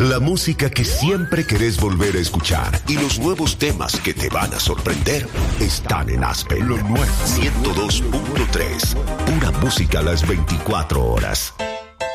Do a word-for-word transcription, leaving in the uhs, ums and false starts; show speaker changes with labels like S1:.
S1: La música que siempre querés volver a escuchar y los nuevos temas que te van a sorprender están en Aspen. Lo nuevo. ciento dos punto tres. Pura música a las veinticuatro horas.